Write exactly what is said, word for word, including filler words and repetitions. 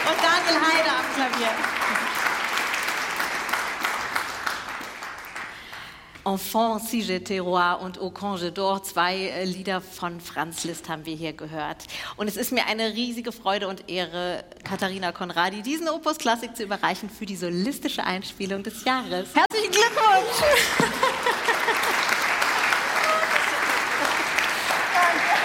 und Daniel Heide am Klavier. Enfant, si j'étais roi und Au Cange d'Or, zwei äh, Lieder von Franz Liszt haben wir hier gehört. Und es ist mir eine riesige Freude und Ehre, Katharina Conradi diesen Opus Klassik zu überreichen für die solistische Einspielung des Jahres. Herzlichen Glückwunsch!